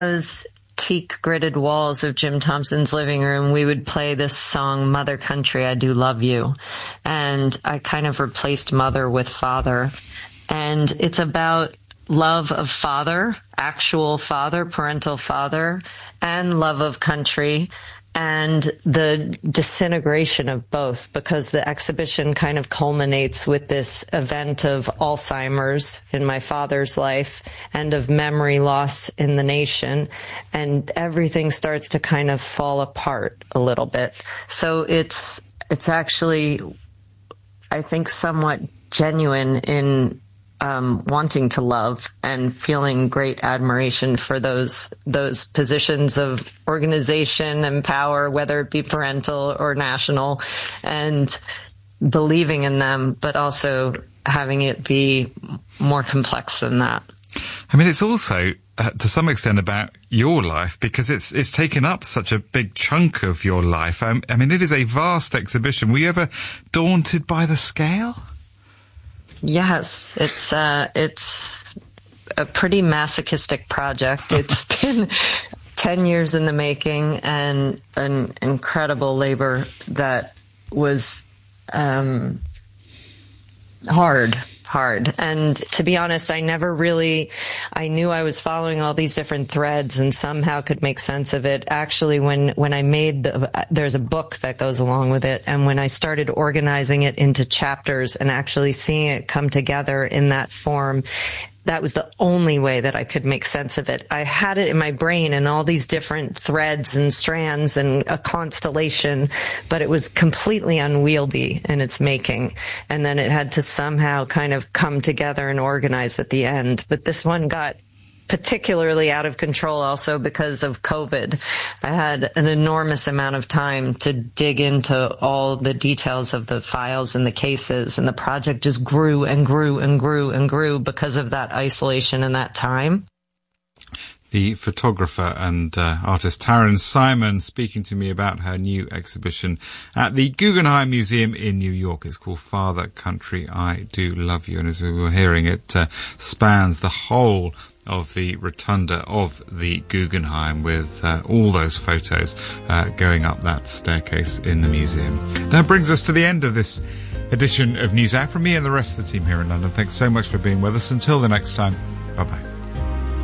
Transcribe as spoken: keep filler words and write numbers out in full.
those teak gridded walls of Jim Thompson's living room, we would play this song, Mother Country, I Do Love You. And I kind of replaced mother with father. And it's about love of father, actual father, parental father, and love of country, and the disintegration of both, because the exhibition kind of culminates with this event of Alzheimer's in my father's life and of memory loss in the nation, and everything starts to kind of fall apart a little bit. So it's it's actually, I think, somewhat genuine in Um, wanting to love and feeling great admiration for those those positions of organization and power, whether it be parental or national, and believing in them, but also having it be more complex than that. I mean, it's also uh, to some extent about your life, because it's it's taken up such a big chunk of your life. Um, I mean, it is a vast exhibition. Were you ever daunted by the scale? Yes, it's uh, it's a pretty masochistic project. It's been ten years in the making, and an incredible labor that was um, hard. hard. And to be honest, I never really, I knew I was following all these different threads and somehow could make sense of it. Actually, when, when I made the, there's a book that goes along with it. And when I started organizing it into chapters and actually seeing it come together in that form, that was the only way that I could make sense of it. I had it in my brain and all these different threads and strands and a constellation, but it was completely unwieldy in its making. And then it had to somehow kind of come together and organize at the end. But this one got particularly out of control also because of COVID. I had an enormous amount of time to dig into all the details of the files and the cases, and the project just grew and grew and grew and grew because of that isolation and that time. The photographer and uh, artist Taryn Simon speaking to me about her new exhibition at the Guggenheim Museum in New York. It's called Father Country, I Do Love You. And as we were hearing, it uh, spans the whole of the rotunda of the Guggenheim, with uh, all those photos uh, going up that staircase in the museum. That brings us to the end of this edition of NewsHour. From me and the rest of the team here in London, thanks so much for being with us. Until the next time, bye-bye.